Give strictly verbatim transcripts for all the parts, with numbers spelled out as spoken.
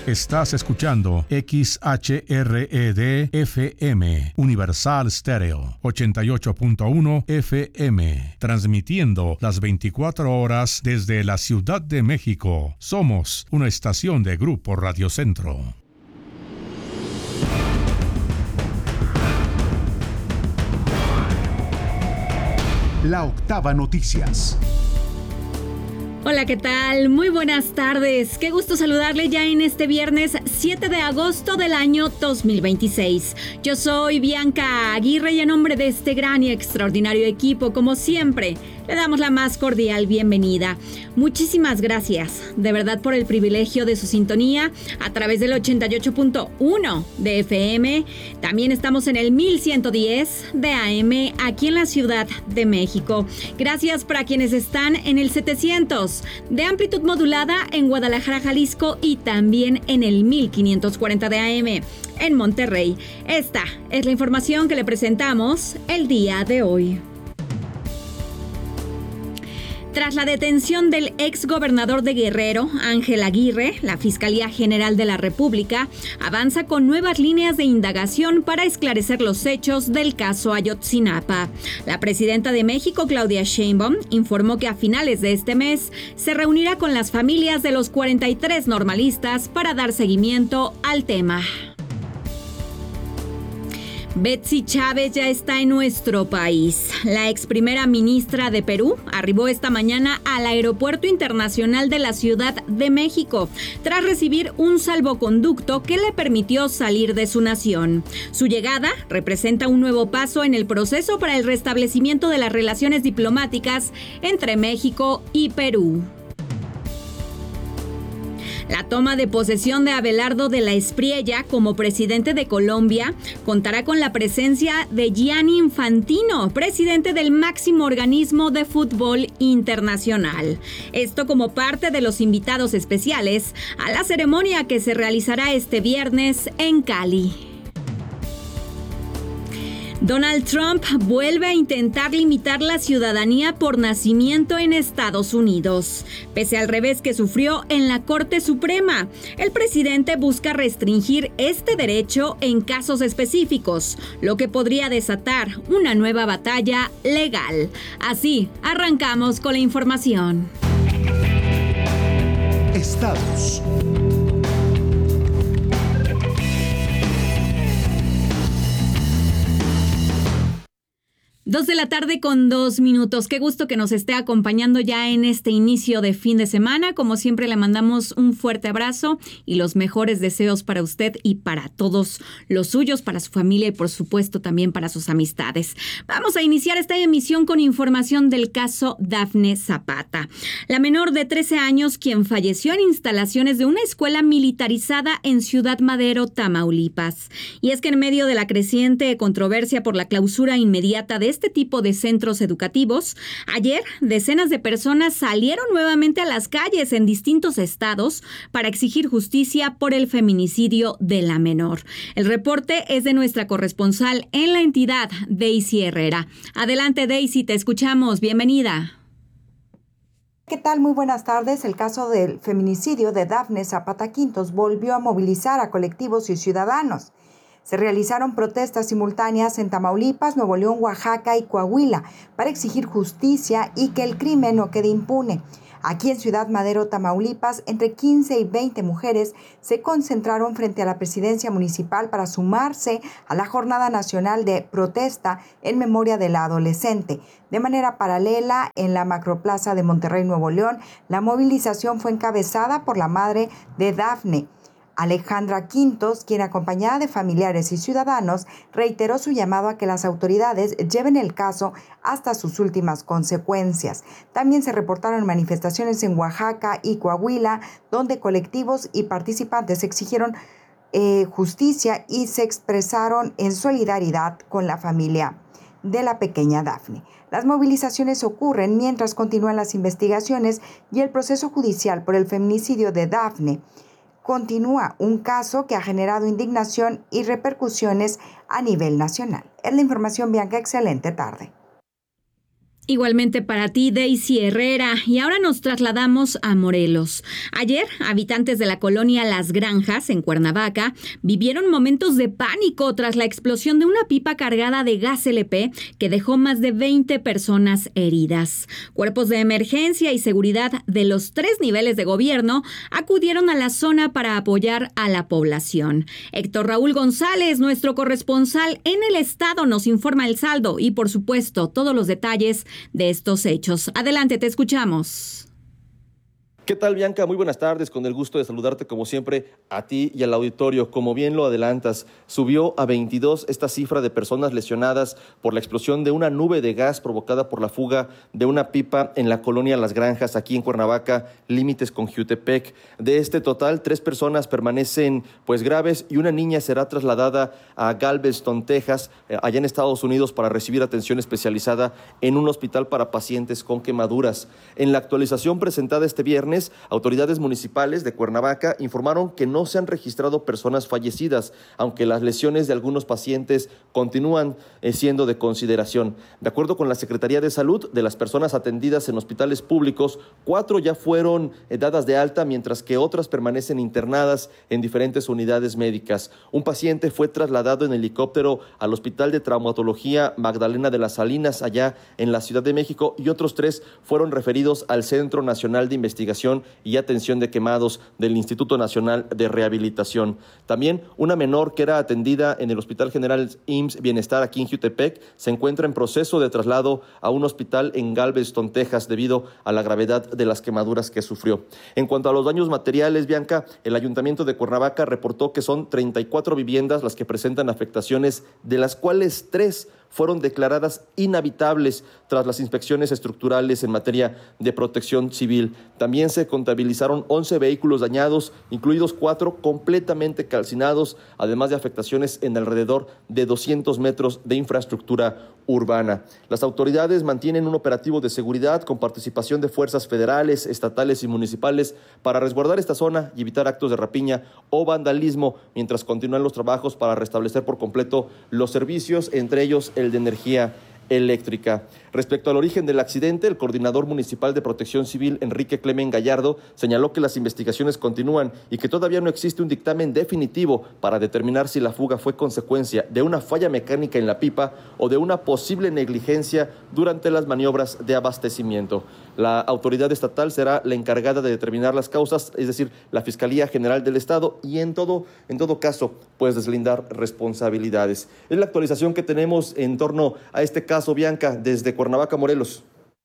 Estás escuchando X H R E D F M, Universal Stereo, ochenta y ocho punto uno F M, transmitiendo las veinticuatro horas desde la Ciudad de México. Somos una estación de Grupo Radio Centro. La Octava Noticias. Hola, ¿qué tal? Muy buenas tardes. Qué gusto saludarle ya en este viernes siete de agosto del año dos mil veintiséis. Yo soy Bianca Aguirre y en nombre de este gran y extraordinario equipo, como siempre, le damos la más cordial bienvenida. Muchísimas gracias, de verdad, por el privilegio de su sintonía a través del ochenta y ocho punto uno de F M. También estamos en el mil ciento diez de A M aquí en la Ciudad de México. Gracias para quienes están en el setecientos de amplitud modulada en Guadalajara, Jalisco, y también en el mil quinientos cuarenta de A M en Monterrey. Esta es la información que le presentamos el día de hoy. Tras la detención del ex gobernador de Guerrero, Ángel Aguirre, la Fiscalía General de la República avanza con nuevas líneas de indagación para esclarecer los hechos del caso Ayotzinapa. La presidenta de México, Claudia Sheinbaum, informó que a finales de este mes se reunirá con las familias de los cuarenta y tres normalistas para dar seguimiento al tema. Betsy Chávez ya está en nuestro país. La ex primera ministra de Perú arribó esta mañana al Aeropuerto Internacional de la Ciudad de México, tras recibir un salvoconducto que le permitió salir de su nación. Su llegada representa un nuevo paso en el proceso para el restablecimiento de las relaciones diplomáticas entre México y Perú. La toma de posesión de Abelardo de la Espriella como presidente de Colombia contará con la presencia de Gianni Infantino, presidente del máximo organismo de fútbol internacional. Esto como parte de los invitados especiales a la ceremonia que se realizará este viernes en Cali. Donald Trump vuelve a intentar limitar la ciudadanía por nacimiento en Estados Unidos. Pese al revés que sufrió en la Corte Suprema, el presidente busca restringir este derecho en casos específicos, lo que podría desatar una nueva batalla legal. Así, arrancamos con la información. Estados. Dos de la tarde con dos minutos. Qué gusto que nos esté acompañando ya en este inicio de fin de semana. Como siempre, le mandamos un fuerte abrazo y los mejores deseos para usted y para todos los suyos, para su familia y por supuesto también para sus amistades. Vamos a iniciar esta emisión con información del caso Dafne Zapata, la menor de trece años quien falleció en instalaciones de una escuela militarizada en Ciudad Madero, Tamaulipas. Y es que en medio de la creciente controversia por la clausura inmediata de este tipo de centros educativos, ayer decenas de personas salieron nuevamente a las calles en distintos estados para exigir justicia por el feminicidio de la menor. El reporte es de nuestra corresponsal en la entidad, Daisy Herrera. Adelante, Daisy, te escuchamos. Bienvenida. ¿Qué tal? Muy buenas tardes. El caso del feminicidio de Dafne Zapata Quintos volvió a movilizar a colectivos y ciudadanos. Se realizaron protestas simultáneas en Tamaulipas, Nuevo León, Oaxaca y Coahuila para exigir justicia y que el crimen no quede impune. Aquí en Ciudad Madero, Tamaulipas, entre quince y veinte mujeres se concentraron frente a la presidencia municipal para sumarse a la Jornada Nacional de Protesta en memoria de la adolescente. De manera paralela, en la Macroplaza de Monterrey, Nuevo León, la movilización fue encabezada por la madre de Dafne, Alejandra Quintos, quien acompañada de familiares y ciudadanos reiteró su llamado a que las autoridades lleven el caso hasta sus últimas consecuencias. También se reportaron manifestaciones en Oaxaca y Coahuila, donde colectivos y participantes exigieron eh, justicia y se expresaron en solidaridad con la familia de la pequeña Dafne. Las movilizaciones ocurren mientras continúan las investigaciones y el proceso judicial por el feminicidio de Dafne. Continúa un caso que ha generado indignación y repercusiones a nivel nacional. Es la información, Bianca. Excelente tarde. Igualmente para ti, Daisy Herrera. Y ahora nos trasladamos a Morelos. Ayer, habitantes de la colonia Las Granjas, en Cuernavaca, vivieron momentos de pánico tras la explosión de una pipa cargada de gas L P que dejó más de veinte personas heridas. Cuerpos de emergencia y seguridad de los tres niveles de gobierno acudieron a la zona para apoyar a la población. Héctor Raúl González, nuestro corresponsal en el estado, nos informa el saldo y, por supuesto, todos los detalles de estos hechos. Adelante, te escuchamos. ¿Qué tal, Bianca? Muy buenas tardes, con el gusto de saludarte como siempre a ti y al auditorio. Como bien lo adelantas, subió a veintidós esta cifra de personas lesionadas por la explosión de una nube de gas provocada por la fuga de una pipa en la colonia Las Granjas, aquí en Cuernavaca, límites con Jiutepec. De este total, tres personas permanecen pues graves y una niña será trasladada a Galveston, Texas, allá en Estados Unidos, para recibir atención especializada en un hospital para pacientes con quemaduras. En la actualización presentada este viernes, autoridades municipales de Cuernavaca informaron que no se han registrado personas fallecidas, aunque las lesiones de algunos pacientes continúan siendo de consideración. De acuerdo con la Secretaría de Salud, de las personas atendidas en hospitales públicos, cuatro ya fueron dadas de alta, mientras que otras permanecen internadas en diferentes unidades médicas. Un paciente fue trasladado en helicóptero al Hospital de Traumatología Magdalena de las Salinas, allá en la Ciudad de México, y otros tres fueron referidos al Centro Nacional de Investigación y Atención de Quemados del Instituto Nacional de Rehabilitación. También una menor que era atendida en el Hospital General I M S S Bienestar aquí en Jiutepec se encuentra en proceso de traslado a un hospital en Galveston, Texas, debido a la gravedad de las quemaduras que sufrió. En cuanto a los daños materiales, Bianca, el Ayuntamiento de Cuernavaca reportó que son treinta y cuatro viviendas las que presentan afectaciones, de las cuales tres fueron declaradas inhabitables tras las inspecciones estructurales en materia de protección civil. También se contabilizaron once vehículos dañados, incluidos cuatro completamente calcinados, además de afectaciones en alrededor de doscientos metros de infraestructura urbana. Las autoridades mantienen un operativo de seguridad con participación de fuerzas federales, estatales y municipales para resguardar esta zona y evitar actos de rapiña o vandalismo, mientras continúan los trabajos para restablecer por completo los servicios, entre ellos el de energía eléctrica. Respecto al origen del accidente, el coordinador municipal de Protección Civil, Enrique Clemen Gallardo, señaló que las investigaciones continúan y que todavía no existe un dictamen definitivo para determinar si la fuga fue consecuencia de una falla mecánica en la pipa o de una posible negligencia durante las maniobras de abastecimiento. La autoridad estatal será la encargada de determinar las causas, es decir, la Fiscalía General del Estado, y en todo, en todo caso, pues deslindar responsabilidades. Es la actualización que tenemos en torno a este caso, Bianca, desde Cuernavaca, Morelos.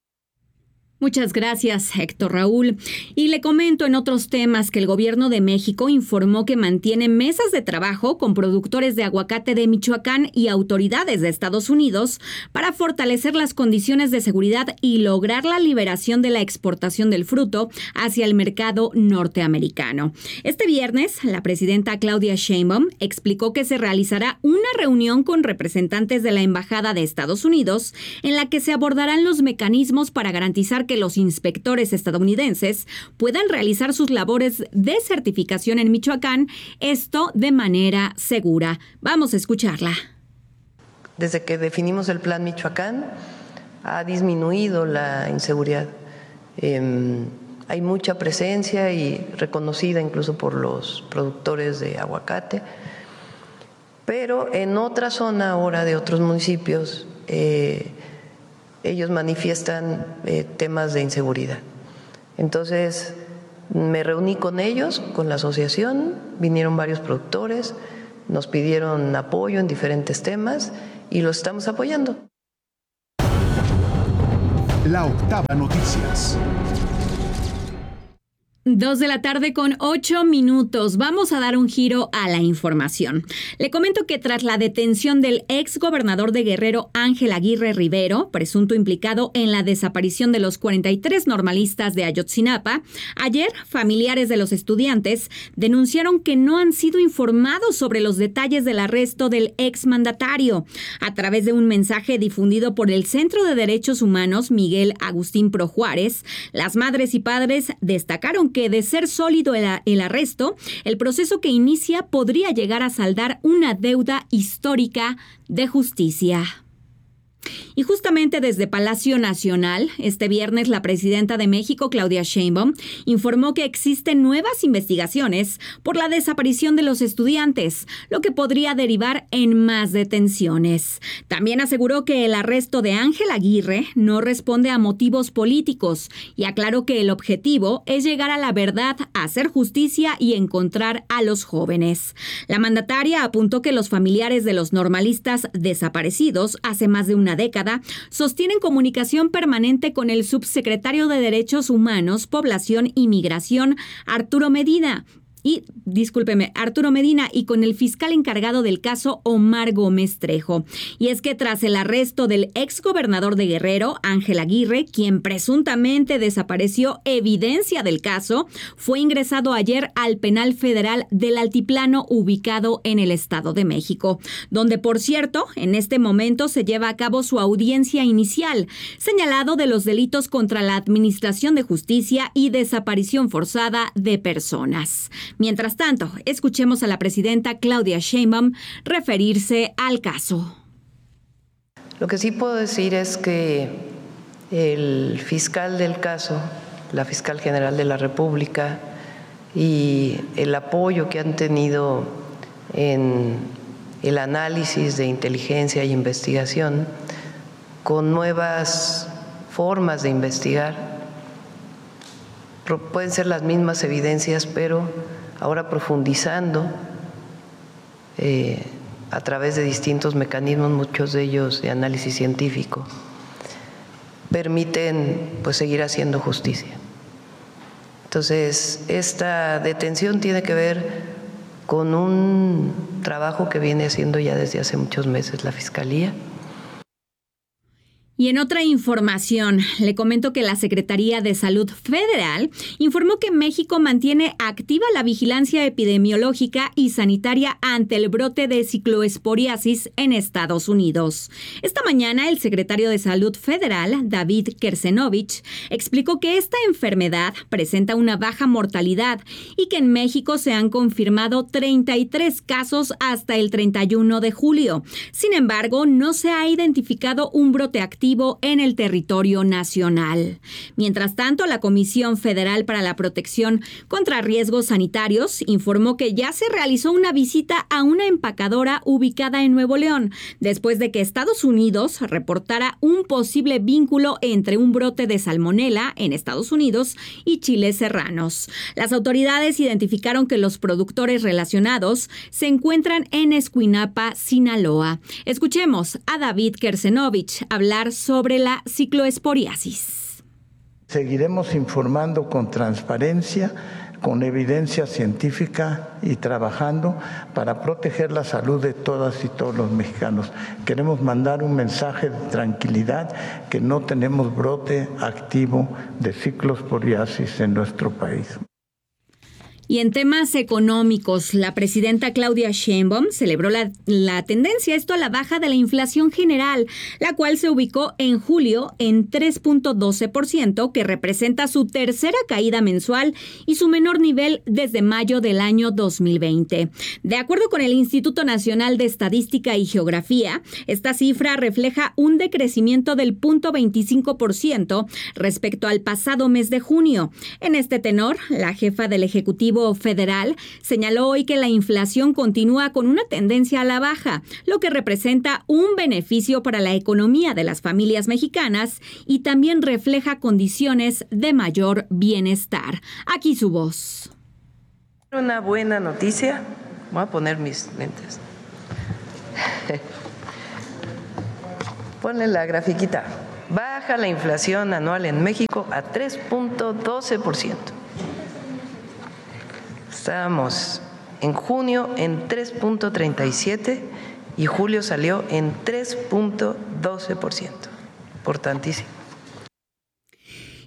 Muchas gracias, Héctor Raúl. Y le comento en otros temas que el gobierno de México informó que mantiene mesas de trabajo con productores de aguacate de Michoacán y autoridades de Estados Unidos para fortalecer las condiciones de seguridad y lograr la liberación de la exportación del fruto hacia el mercado norteamericano. Este viernes, la presidenta Claudia Sheinbaum explicó que se realizará una reunión con representantes de la Embajada de Estados Unidos en la que se abordarán los mecanismos para garantizar que que los inspectores estadounidenses puedan realizar sus labores de certificación en Michoacán, esto de manera segura. Vamos a escucharla. Desde que definimos el Plan Michoacán, ha disminuido la inseguridad. Eh, hay mucha presencia y reconocida incluso por los productores de aguacate, pero en otra zona ahora de otros municipios, eh, ellos manifiestan eh, temas de inseguridad. Entonces, me reuní con ellos, con la asociación, vinieron varios productores, nos pidieron apoyo en diferentes temas y los estamos apoyando. La Octava Noticias. Dos de la tarde con ocho minutos. Vamos a dar un giro a la información. Le comento que tras la detención del ex gobernador de Guerrero, Ángel Aguirre Rivero, presunto implicado en la desaparición de los cuarenta y tres normalistas de Ayotzinapa, ayer familiares de los estudiantes denunciaron que no han sido informados sobre los detalles del arresto del ex mandatario. A través de un mensaje difundido por el Centro de Derechos Humanos Miguel Agustín Pro Juárez, las madres y padres destacaron que de ser sólido el, el arresto, el proceso que inicia podría llegar a saldar una deuda histórica de justicia. Y justamente desde Palacio Nacional, este viernes la presidenta de México, Claudia Sheinbaum, informó que existen nuevas investigaciones por la desaparición de los estudiantes, lo que podría derivar en más detenciones. También aseguró que el arresto de Ángel Aguirre no responde a motivos políticos y aclaró que el objetivo es llegar a la verdad, hacer justicia y encontrar a los jóvenes. La mandataria apuntó que los familiares de los normalistas desaparecidos hace más de una década, sostienen comunicación permanente con el subsecretario de Derechos Humanos, Población y Migración, Arturo Medina, y, discúlpeme, Arturo Medina y con el fiscal encargado del caso, Omar Gómez Trejo. Y es que tras el arresto del exgobernador de Guerrero, Ángel Aguirre, quien presuntamente desapareció evidencia del caso, fue ingresado ayer al penal federal del Altiplano ubicado en el Estado de México, donde, por cierto, en este momento se lleva a cabo su audiencia inicial, señalado de los delitos contra la administración de justicia y desaparición forzada de personas. Mientras tanto, escuchemos a la presidenta Claudia Sheinbaum referirse al caso. Lo que sí puedo decir es que el fiscal del caso, la fiscal general de la República, y el apoyo que han tenido en el análisis de inteligencia y investigación con nuevas formas de investigar, pueden ser las mismas evidencias, pero ahora profundizando eh, a través de distintos mecanismos, muchos de ellos de análisis científico, permiten pues seguir haciendo justicia. Entonces, esta detención tiene que ver con un trabajo que viene haciendo ya desde hace muchos meses la Fiscalía. Y en otra información, le comento que la Secretaría de Salud Federal informó que México mantiene activa la vigilancia epidemiológica y sanitaria ante el brote de cicloesporiasis en Estados Unidos. Esta mañana, el secretario de Salud Federal, David Kersenovich, explicó que esta enfermedad presenta una baja mortalidad y que en México se han confirmado treinta y tres casos hasta el treinta y uno de julio. Sin embargo, no se ha identificado un brote activo en el territorio nacional. Mientras tanto, la Comisión Federal para la Protección contra Riesgos Sanitarios informó que ya se realizó una visita a una empacadora ubicada en Nuevo León, después de que Estados Unidos reportara un posible vínculo entre un brote de salmonela en Estados Unidos y chiles serranos. Las autoridades identificaron que los productores relacionados se encuentran en Escuinapa, Sinaloa. Escuchemos a David Kersenovich hablar sobre la cicloesporiasis. Seguiremos informando con transparencia, con evidencia científica y trabajando para proteger la salud de todas y todos los mexicanos. Queremos mandar un mensaje de tranquilidad que no tenemos brote activo de cicloesporiasis en nuestro país. Y en temas económicos, la presidenta Claudia Sheinbaum celebró la, la tendencia, esto a la baja de la inflación general, la cual se ubicó en julio en tres punto doce por ciento, que representa su tercera caída mensual y su menor nivel desde mayo del año dos mil veinte. De acuerdo con el Instituto Nacional de Estadística y Geografía, esta cifra refleja un decrecimiento del cero punto veinticinco por ciento respecto al pasado mes de junio. En este tenor, la jefa del Ejecutivo Federal señaló hoy que la inflación continúa con una tendencia a la baja, lo que representa un beneficio para la economía de las familias mexicanas y también refleja condiciones de mayor bienestar. Aquí su voz. Una buena noticia. Voy a poner mis lentes. Ponle la grafiquita. Baja la inflación anual en México a tres punto doce por ciento. Estábamos en junio en tres punto treinta y siete y julio salió en tres punto doce por ciento. Importantísimo.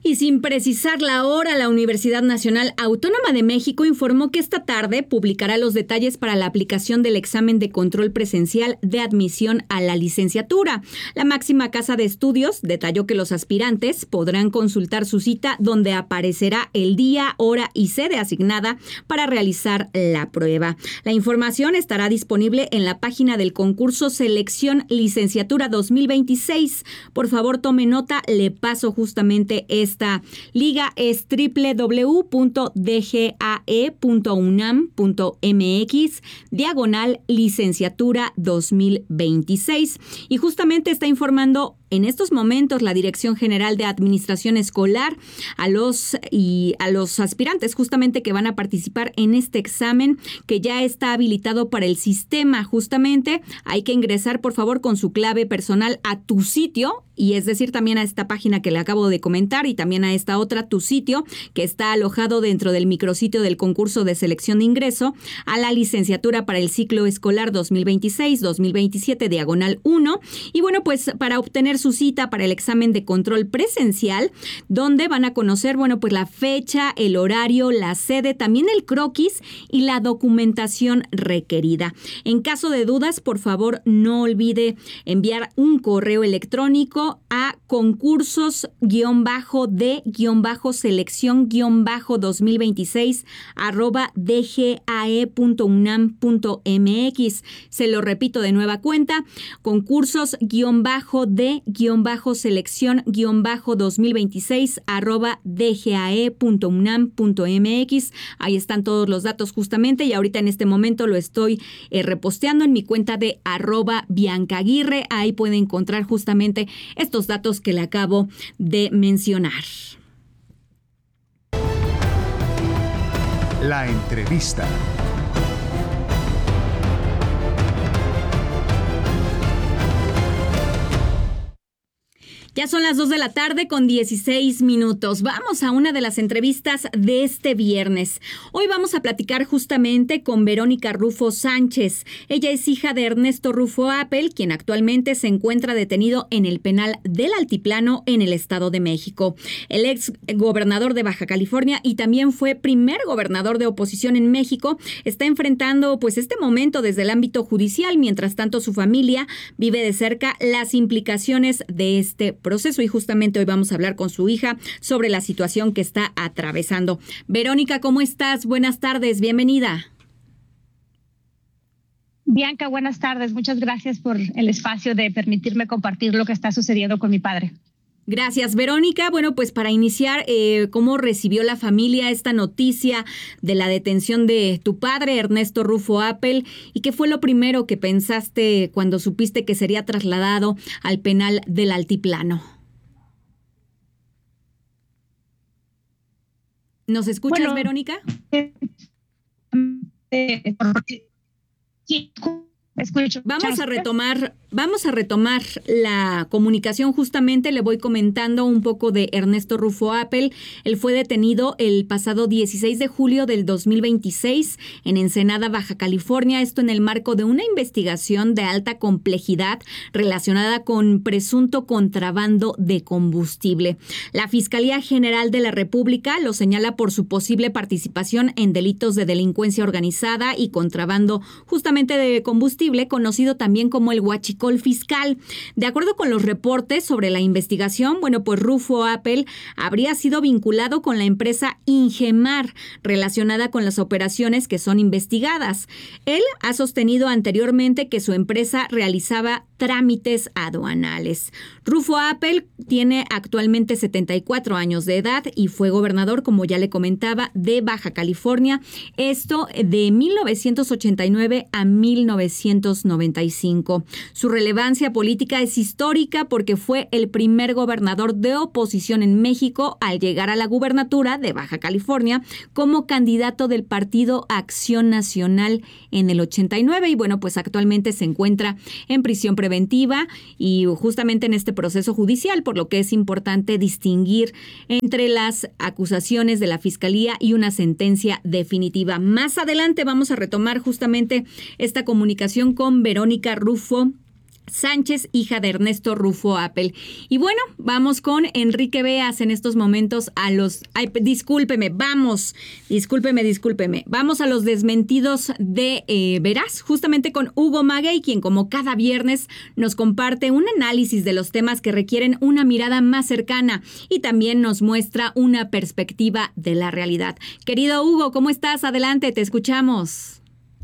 Y sin precisar la hora, la Universidad Nacional Autónoma de México informó que esta tarde publicará los detalles para la aplicación del examen de control presencial de admisión a la licenciatura. La máxima casa de estudios detalló que los aspirantes podrán consultar su cita donde aparecerá el día, hora y sede asignada para realizar la prueba. La información estará disponible en la página del concurso Selección Licenciatura dos mil veintiséis. Por favor, tome nota, le paso justamente esta Esta liga es doble u doble u doble u punto d g a e punto u n a m punto m x diagonal licenciatura dos mil veintiséis. Y justamente está informando en estos momentos la Dirección General de Administración Escolar a los y a los aspirantes justamente que van a participar en este examen que ya está habilitado para el sistema. Justamente hay que ingresar por favor con su clave personal a tu sitio, y es decir también a esta página que le acabo de comentar y también a esta otra, tu sitio, que está alojado dentro del micrositio del concurso de selección de ingreso a la licenciatura para el ciclo escolar dos mil veintiséis dos mil veintisiete diagonal uno. Y bueno, pues para obtener su cita para el examen de control presencial, donde van a conocer, bueno, pues la fecha, el horario, la sede, también el croquis y la documentación requerida. En caso de dudas, por favor, no olvide enviar un correo electrónico a concursos de selección dos mil veintiséis arroba d g a e punto u n a m punto m x. Se lo repito de nueva cuenta, concursos de selección dos mil veintiséis arroba d g a e punto u n a m punto m x. Ahí están todos los datos justamente, y ahorita en este momento lo estoy eh, reposteando en mi cuenta de arroba Bianca Aguirre. Ahí puede encontrar justamente estos datos que le acabo de mencionar. La entrevista. Ya son las dos de la tarde con dieciséis minutos. Vamos a una de las entrevistas de este viernes. Hoy vamos a platicar justamente con Verónica Rufo Sánchez. Ella es hija de Ernesto Rufo Appel, quien actualmente se encuentra detenido en el penal del Altiplano en el Estado de México. El ex gobernador de Baja California y también fue primer gobernador de oposición en México está enfrentando pues este momento desde el ámbito judicial. Mientras tanto, su familia vive de cerca las implicaciones de este proceso, y justamente hoy vamos a hablar con su hija sobre la situación que está atravesando. Verónica, ¿cómo estás? Buenas tardes, bienvenida. Bianca, buenas tardes. Muchas gracias por el espacio de permitirme compartir lo que está sucediendo con mi padre. Gracias, Verónica. Bueno, pues para iniciar, eh, ¿cómo recibió la familia esta noticia de la detención de tu padre, Ernesto Rufo Appel? ¿Y qué fue lo primero que pensaste cuando supiste que sería trasladado al penal del Altiplano? ¿Nos escuchas, bueno, Verónica? Eh, eh, sí, escucho. Vamos a retomar, vamos a retomar la comunicación. Justamente le voy comentando un poco de Ernesto Rufo Appel. Él fue detenido el pasado dieciséis de julio del dos mil veintiséis en Ensenada, Baja California. Esto en el marco de una investigación de alta complejidad relacionada con presunto contrabando de combustible. La Fiscalía General de la República lo señala por su posible participación en delitos de delincuencia organizada y contrabando justamente de combustible, conocido también como el huachicol fiscal. De acuerdo con los reportes sobre la investigación, bueno, pues Rufo Appel habría sido vinculado con la empresa Ingemar, relacionada con las operaciones que son investigadas. Él ha sostenido anteriormente que su empresa realizaba trámites aduanales. Rufo Appel tiene actualmente setenta y cuatro años de edad y fue gobernador, como ya le comentaba, de Baja California. Esto de mil novecientos ochenta y nueve a mil novecientos noventa y cinco. Su relevancia política es histórica porque fue el primer gobernador de oposición en México al llegar a la gubernatura de Baja California como candidato del Partido Acción Nacional en el ochenta y nueve, y bueno, pues actualmente se encuentra en prisión preventiva y justamente en este proceso judicial, por lo que es importante distinguir entre las acusaciones de la Fiscalía y una sentencia definitiva. Más adelante vamos a retomar justamente esta comunicación con Verónica Rufo Sánchez, hija de Ernesto Rufo Apple. Y bueno, vamos con Enrique Beas en estos momentos a los... Ay, discúlpeme, vamos, discúlpeme, discúlpeme. Vamos a los desmentidos de eh, Veraz, justamente con Hugo Maguey, quien como cada viernes nos comparte un análisis de los temas que requieren una mirada más cercana y también nos muestra una perspectiva de la realidad. Querido Hugo, ¿cómo estás? Adelante, te escuchamos.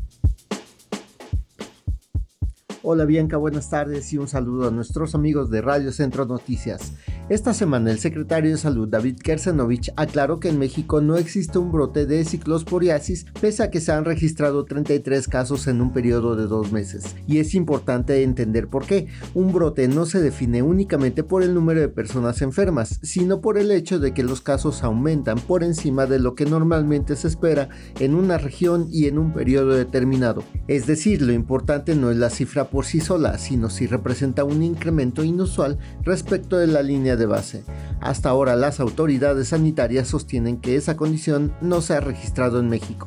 Hola Bianca, buenas tardes y un saludo a nuestros amigos de Radio Centro Noticias. Esta semana el secretario de Salud David Kersenovich aclaró que en México no existe un brote de ciclosporiasis pese a que se han registrado treinta y tres casos en un periodo de dos meses. Y es importante entender por qué. Un brote no se define únicamente por el número de personas enfermas, sino por el hecho de que los casos aumentan por encima de lo que normalmente se espera en una región y en un periodo determinado. Es decir, lo importante no es la cifra por sí sola, sino si representa un incremento inusual respecto de la línea de base. Hasta ahora las autoridades sanitarias sostienen que esa condición no se ha registrado en México.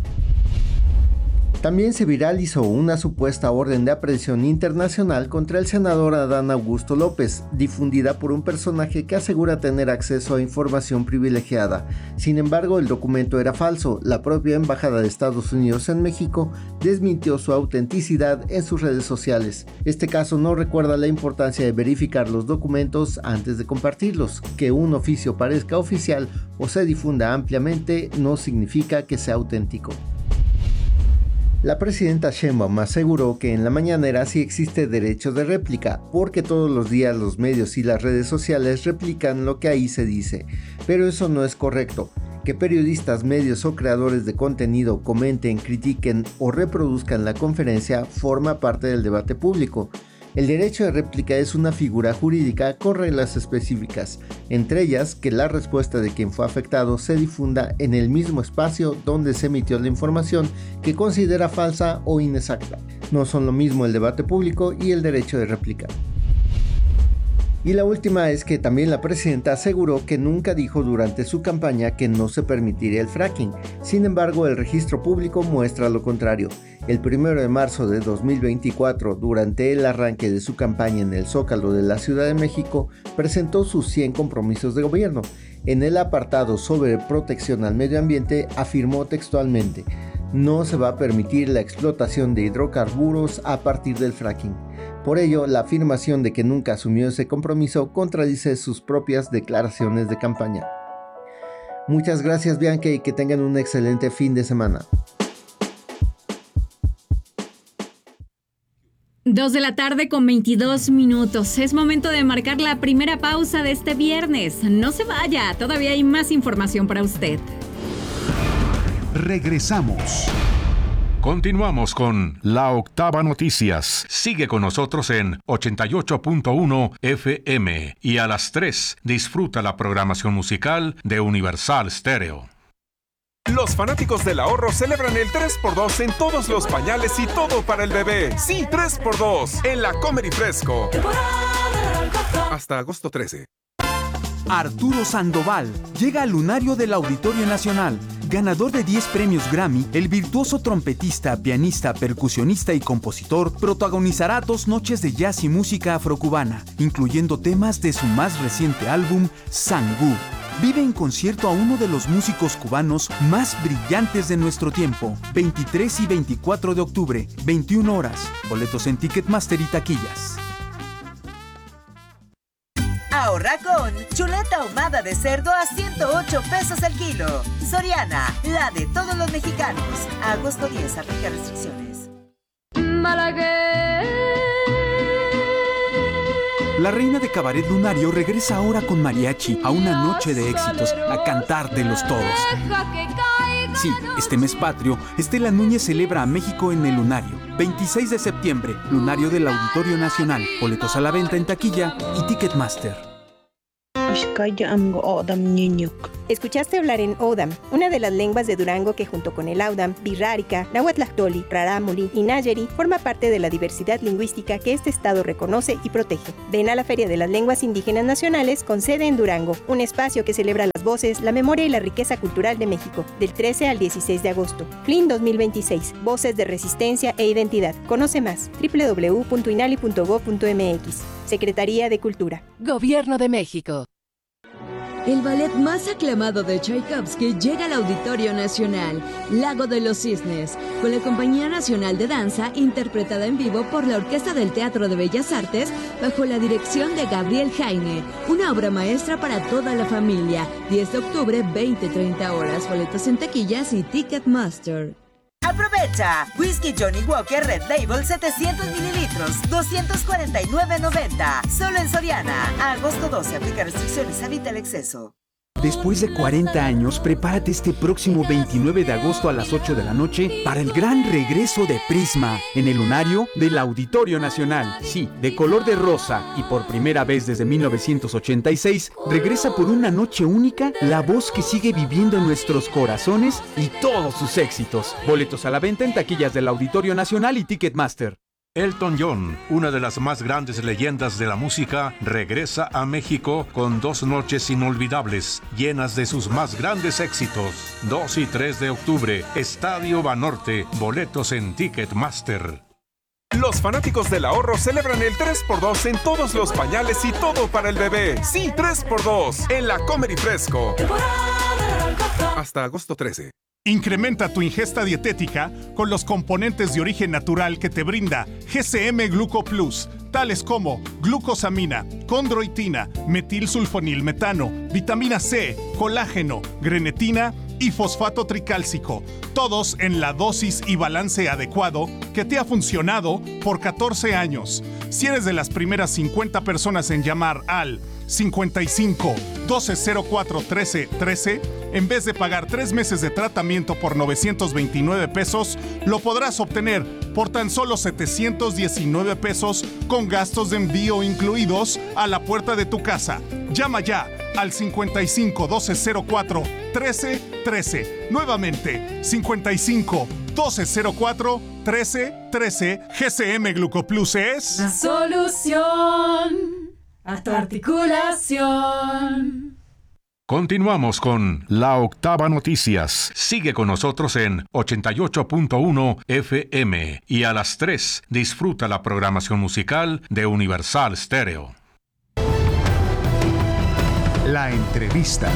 También se viralizó una supuesta orden de aprehensión internacional contra el senador Adán Augusto López, difundida por un personaje que asegura tener acceso a información privilegiada. Sin embargo, el documento era falso. La propia Embajada de Estados Unidos en México desmintió su autenticidad en sus redes sociales. Este caso no recuerda la importancia de verificar los documentos antes de compartirlos. Que un oficio parezca oficial o se difunda ampliamente no significa que sea auténtico. La presidenta Sheinbaum aseguró que en la mañanera sí existe derecho de réplica, porque todos los días los medios y las redes sociales replican lo que ahí se dice, pero eso no es correcto. Que periodistas, medios o creadores de contenido comenten, critiquen o reproduzcan la conferencia forma parte del debate público. El derecho de réplica es una figura jurídica con reglas específicas, entre ellas que la respuesta de quien fue afectado se difunda en el mismo espacio donde se emitió la información que considera falsa o inexacta. No son lo mismo el debate público y el derecho de réplica. Y la última es que también la presidenta aseguró que nunca dijo durante su campaña que no se permitiría el fracking. Sin embargo, el registro público muestra lo contrario. El primero de marzo de dos mil veinticuatro, durante el arranque de su campaña en el Zócalo de la Ciudad de México, presentó sus cien compromisos de gobierno. En el apartado sobre protección al medio ambiente, afirmó textualmente: no se va a permitir la explotación de hidrocarburos a partir del fracking. Por ello, la afirmación de que nunca asumió ese compromiso contradice sus propias declaraciones de campaña. Muchas gracias, Bianca, y que tengan un excelente fin de semana. Dos de la tarde con veintidós minutos. Es momento de marcar la primera pausa de este viernes. No se vaya, todavía hay más información para usted. Regresamos. Continuamos con La Octava Noticias. Sigue con nosotros en ochenta y ocho punto uno F M y a las tres disfruta la programación musical de Universal Stereo. Los fanáticos del ahorro celebran el tres por dos en todos los pañales y todo para el bebé. Sí, tres por dos en la Comer y Fresco. Hasta agosto trece. Arturo Sandoval llega al lunario del Auditorio Nacional. Ganador de diez premios Grammy, el virtuoso trompetista, pianista, percusionista y compositor protagonizará dos noches de jazz y música afrocubana, incluyendo temas de su más reciente álbum, Sangú. Vive en concierto a uno de los músicos cubanos más brillantes de nuestro tiempo. veintitrés y veinticuatro de octubre, veintiuna horas. Boletos en Ticketmaster y taquillas. Ahorra con chuleta ahumada de cerdo a ciento ocho pesos el kilo. Soriana, la de todos los mexicanos. A agosto diez, aplica restricciones. Malagueña. La reina de cabaret lunario regresa ahora con mariachi a una noche de éxitos, a cantártelos todos. Sí, este mes patrio, Estela Núñez celebra a México en el lunario. veintiséis de septiembre, lunario del Auditorio Nacional. Boletos a la venta en taquilla y Ticketmaster. Escuchaste hablar en Odam, una de las lenguas de Durango que junto con el Audam, Birrárica, Nahuatlactoli, Rarámuri y Nayeri forma parte de la diversidad lingüística que este estado reconoce y protege. Ven a la Feria de las Lenguas Indígenas Nacionales con sede en Durango, un espacio que celebra las voces, la memoria y la riqueza cultural de México, del trece al dieciséis de agosto. F L I N dos mil veintiséis, Voces de Resistencia e Identidad. Conoce más, doble u doble u doble u punto inali punto gob punto eme equis. Secretaría de Cultura. Gobierno de México. El ballet más aclamado de Tchaikovsky llega al Auditorio Nacional, Lago de los Cisnes, con la Compañía Nacional de Danza interpretada en vivo por la Orquesta del Teatro de Bellas Artes bajo la dirección de Gabriel Jaime. Una obra maestra para toda la familia. diez de octubre, veinte treinta horas. Boletos en taquillas y Ticketmaster. ¡Aprovecha! Whisky Johnny Walker Red Label setecientos mililitros, doscientos cuarenta y nueve noventa. Solo en Soriana. A agosto doce, aplica restricciones, evita el exceso. Después de cuarenta años, prepárate este próximo veintinueve de agosto a las ocho de la noche para el gran regreso de Prisma en el lunario del Auditorio Nacional. Sí, de color de rosa y por primera vez desde mil novecientos ochenta y seis, regresa por una noche única la voz que sigue viviendo en nuestros corazones y todos sus éxitos. Boletos a la venta en taquillas del Auditorio Nacional y Ticketmaster. Elton John, una de las más grandes leyendas de la música, regresa a México con dos noches inolvidables, llenas de sus más grandes éxitos. dos y tres de octubre, Estadio Banorte, boletos en Ticketmaster. Los fanáticos del ahorro celebran el tres por dos en todos los pañales y todo para el bebé. Sí, tres por dos en la Comer y Fresco. Hasta agosto trece. Incrementa tu ingesta dietética con los componentes de origen natural que te brinda G C M Gluco Plus, tales como glucosamina, condroitina, metilsulfonilmetano, vitamina C, colágeno, grenetina y fosfato tricálcico, todos en la dosis y balance adecuado que te ha funcionado por catorce años. Si eres de las primeras cincuenta personas en llamar al cincuenta y cinco, doce cero cuatro, trece trece, en vez de pagar tres meses de tratamiento por novecientos veintinueve pesos, lo podrás obtener por tan solo setecientos diecinueve pesos con gastos de envío incluidos a la puerta de tu casa. Llama ya al cincuenta y cinco, doce cero cuatro, trece trece. Nuevamente, cincuenta y cinco, doce cero cuatro, trece trece. G C M Glucoplus es la solución a tu articulación. Continuamos con La Octava Noticias. Sigue con nosotros en ochenta y ocho punto uno F M y a las tres disfruta la programación musical de Universal Stereo. La entrevista.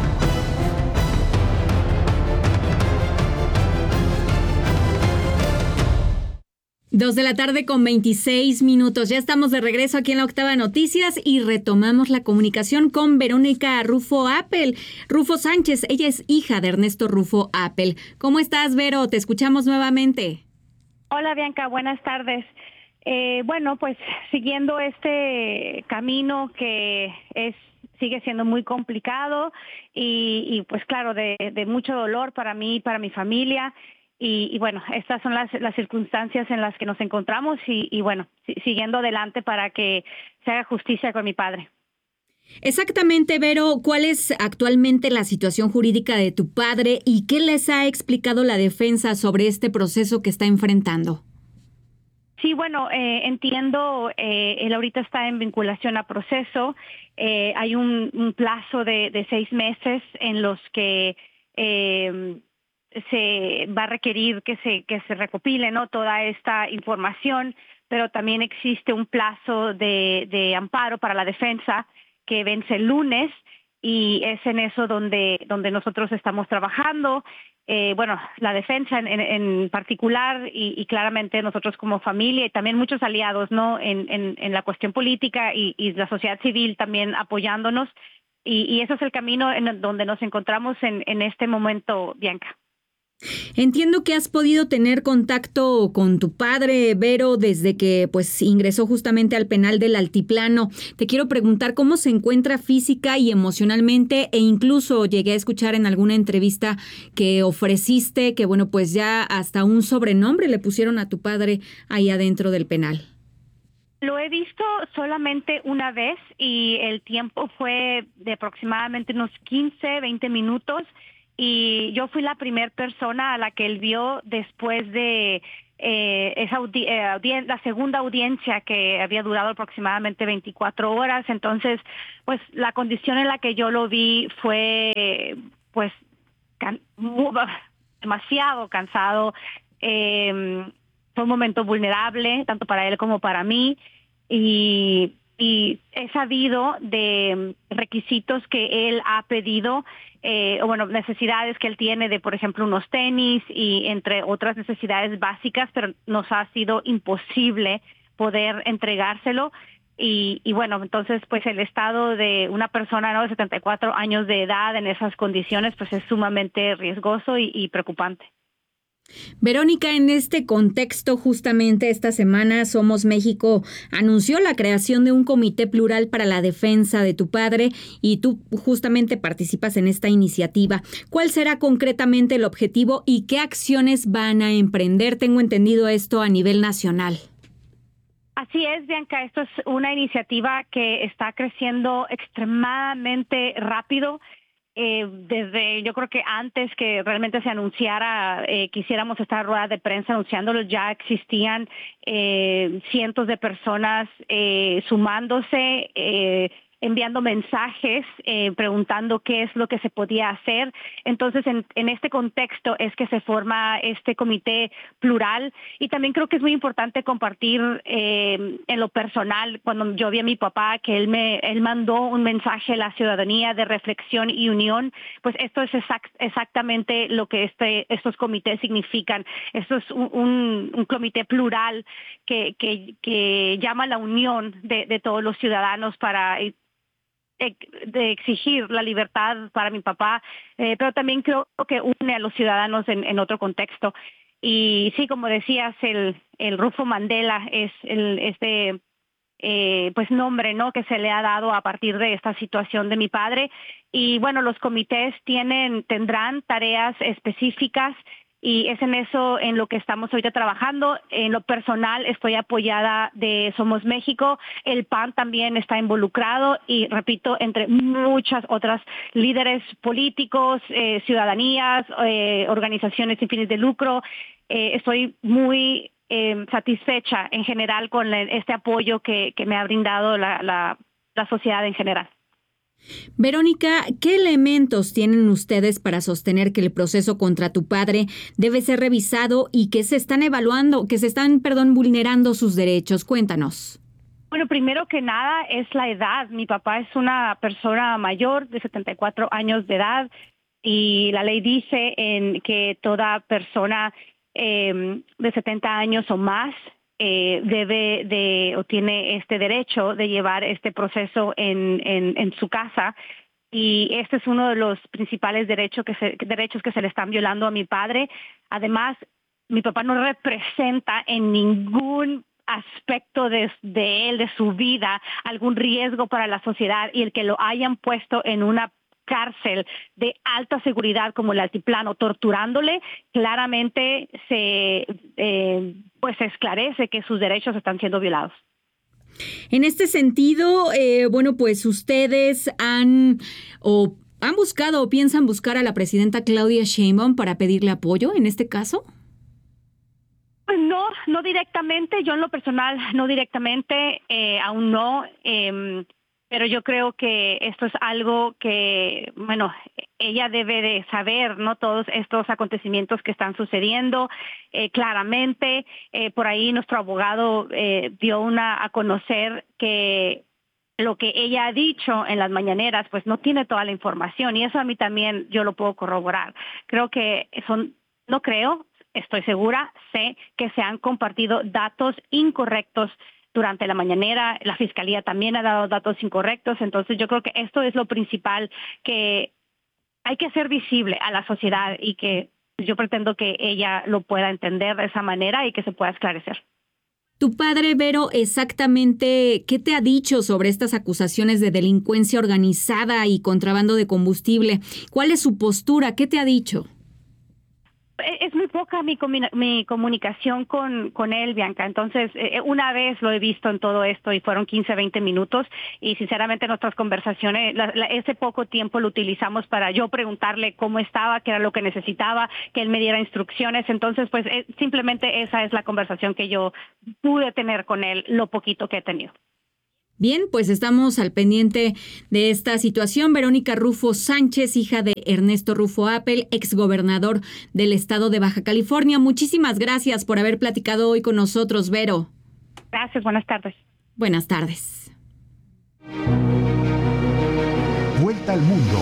Dos de la tarde con veintiséis minutos. Ya estamos de regreso aquí en La Octava Noticias y retomamos la comunicación con Verónica Rufo Appel. Rufo Sánchez, ella es hija de Ernesto Rufo Appel. ¿Cómo estás, Vero? Te escuchamos nuevamente. Hola, Bianca. Buenas tardes. Eh, bueno, pues siguiendo este camino que es sigue siendo muy complicado y, y pues claro, de, de mucho dolor para mí y para mi familia. Y, y bueno, estas son las, las circunstancias en las que nos encontramos y, y bueno, siguiendo adelante para que se haga justicia con mi padre. Exactamente, Vero, ¿cuál es actualmente la situación jurídica de tu padre y qué les ha explicado la defensa sobre este proceso que está enfrentando? Sí, bueno, eh, entiendo, eh, él ahorita está en vinculación a proceso. Eh, hay un, un plazo de, de seis meses en los que eh, se va a requerir que se que se recopile, ¿no?, toda esta información, pero también existe un plazo de, de amparo para la defensa que vence el lunes y es en eso donde donde nosotros estamos trabajando. Eh, bueno, la defensa en, en, en particular y, y claramente nosotros como familia y también muchos aliados, ¿no?, en, en, en la cuestión política y, y la sociedad civil también apoyándonos y, y eso es el camino en donde nos encontramos en, en este momento, Bianca. Entiendo que has podido tener contacto con tu padre, Vero, desde que pues ingresó justamente al penal del Altiplano. Te quiero preguntar cómo se encuentra física y emocionalmente e incluso llegué a escuchar en alguna entrevista que ofreciste que bueno, pues ya hasta un sobrenombre le pusieron a tu padre ahí adentro del penal. Lo he visto solamente una vez y el tiempo fue de aproximadamente unos quince, veinte minutos y yo fui la primera persona a la que él vio después de eh, esa audi- eh, audien- la segunda audiencia que había durado aproximadamente veinticuatro horas. Entonces, pues la condición en la que yo lo vi fue pues can- muy, demasiado cansado. Eh, fue un momento vulnerable, tanto para él como para mí. Y, y he sabido de requisitos que él ha pedido, eh, o bueno, necesidades que él tiene de, por ejemplo, unos tenis y entre otras necesidades básicas, pero nos ha sido imposible poder entregárselo. Y, y bueno, entonces pues el estado de una persona, ¿no?, de setenta y cuatro años de edad en esas condiciones pues es sumamente riesgoso y, y preocupante. Verónica, en este contexto, justamente esta semana Somos México anunció la creación de un comité plural para la defensa de tu padre y tú justamente participas en esta iniciativa. ¿Cuál será concretamente el objetivo y qué acciones van a emprender? Tengo entendido esto a nivel nacional. Así es, Bianca, esto es una iniciativa que está creciendo extremadamente rápido. Eh, desde, yo creo que antes que realmente se anunciara, eh, quisiéramos esta rueda de prensa anunciándolo, ya existían eh, cientos de personas eh, sumándose, eh, enviando mensajes, eh, preguntando qué es lo que se podía hacer. Entonces, en, en este contexto es que se forma este comité plural y también creo que es muy importante compartir eh, en lo personal, cuando yo vi a mi papá, que él me él mandó un mensaje a la ciudadanía de reflexión y unión, pues esto es exact, exactamente lo que este estos comités significan. Esto es un, un, un comité plural que, que, que llama a la unión de, de todos los ciudadanos para de exigir la libertad para mi papá, eh, pero también creo que une a los ciudadanos en, en otro contexto. Y sí, como decías, el, el Rufo Mandela es el este eh, pues nombre, ¿no?, que se le ha dado a partir de esta situación de mi padre. Y bueno, los comités tienen tendrán tareas específicas. Y es en eso en lo que estamos ahorita trabajando. En lo personal estoy apoyada de Somos México, el P A N también está involucrado y repito, entre muchas otras líderes políticos, eh, ciudadanías, eh, organizaciones sin fines de lucro. Eh, estoy muy eh, satisfecha en general con el, este apoyo que, que me ha brindado la, la, la sociedad en general. Verónica, ¿qué elementos tienen ustedes para sostener que el proceso contra tu padre debe ser revisado y que se están evaluando, que se están, perdón, vulnerando sus derechos? Cuéntanos. Bueno, primero que nada es la edad. Mi papá es una persona mayor de setenta y cuatro años de edad y la ley dice en que toda persona eh, de setenta años o más Eh, debe de o tiene este derecho de llevar este proceso en, en, en su casa y este es uno de los principales derechos que se, derechos que se le están violando a mi padre. Además, mi papá no representa en ningún aspecto de, de él, de su vida, algún riesgo para la sociedad y el que lo hayan puesto en una cárcel de alta seguridad como el Altiplano, torturándole, claramente se eh, pues se esclarece que sus derechos están siendo violados. En este sentido, eh, bueno, pues ustedes han o han buscado o piensan buscar a la presidenta Claudia Sheinbaum para pedirle apoyo en este caso. Pues no, no directamente. Yo en lo personal no directamente, eh, aún no. Eh, Pero yo creo que esto es algo que, bueno, ella debe de saber, ¿no? Todos estos acontecimientos que están sucediendo eh, claramente. Eh, por ahí nuestro abogado eh, dio una a conocer que lo que ella ha dicho en las mañaneras, pues no tiene toda la información y eso a mí también yo lo puedo corroborar. Creo que son, no creo, estoy segura, sé que se han compartido datos incorrectos durante la mañanera. La Fiscalía también ha dado datos incorrectos, entonces yo creo que esto es lo principal que hay que hacer visible a la sociedad y que yo pretendo que ella lo pueda entender de esa manera y que se pueda esclarecer. Tu padre, Vero, exactamente, ¿qué te ha dicho sobre estas acusaciones de delincuencia organizada y contrabando de combustible? ¿Cuál es su postura? ¿Qué te ha dicho? Es muy poca mi, mi comunicación con, con él, Bianca. Entonces, eh, una vez lo he visto en todo esto y fueron quince, veinte minutos y sinceramente nuestras conversaciones, la, la, ese poco tiempo lo utilizamos para yo preguntarle cómo estaba, qué era lo que necesitaba, que él me diera instrucciones. Entonces, pues eh, simplemente esa es la conversación que yo pude tener con él, lo poquito que he tenido. Bien, pues estamos al pendiente de esta situación. Verónica Rufo Sánchez, hija de Ernesto Rufo Appel, exgobernador del estado de Baja California. Muchísimas gracias por haber platicado hoy con nosotros, Vero. Gracias, buenas tardes. Buenas tardes. Vuelta al mundo.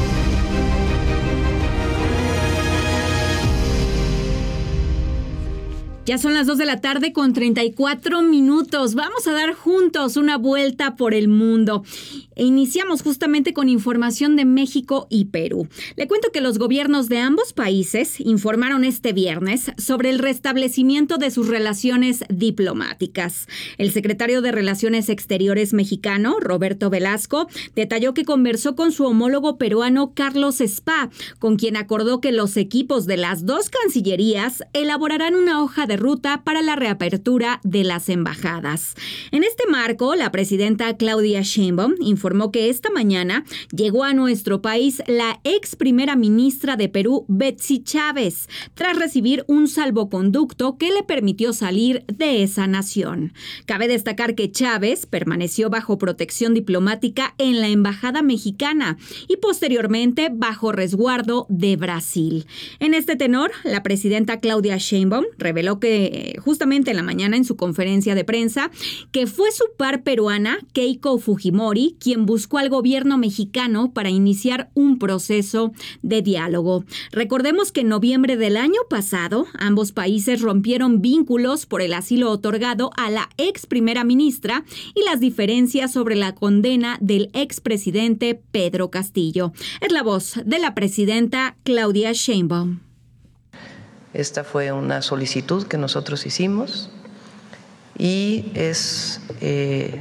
Ya son las dos de la tarde con treinta y cuatro minutos. Vamos a dar juntos una vuelta por el mundo. E iniciamos justamente con información de México y Perú. Le cuento que los gobiernos de ambos países informaron este viernes sobre el restablecimiento de sus relaciones diplomáticas. El secretario de Relaciones Exteriores mexicano, Roberto Velasco, detalló que conversó con su homólogo peruano, Carlos Spa, con quien acordó que los equipos de las dos cancillerías elaborarán una hoja de ruta para la reapertura de las embajadas. En este marco, la presidenta Claudia Sheinbaum informó que esta mañana llegó a nuestro país la ex primera ministra de Perú, Betsy Chávez, tras recibir un salvoconducto que le permitió salir de esa nación. Cabe destacar que Chávez permaneció bajo protección diplomática en la embajada mexicana y posteriormente bajo resguardo de Brasil. En este tenor, la presidenta Claudia Sheinbaum reveló que que justamente en la mañana en su conferencia de prensa, que fue su par peruana, Keiko Fujimori, quien buscó al gobierno mexicano para iniciar un proceso de diálogo. Recordemos que en noviembre del año pasado, ambos países rompieron vínculos por el asilo otorgado a la ex primera ministra y las diferencias sobre la condena del expresidente Pedro Castillo. Es la voz de la presidenta Claudia Sheinbaum. Esta fue una solicitud que nosotros hicimos y es eh,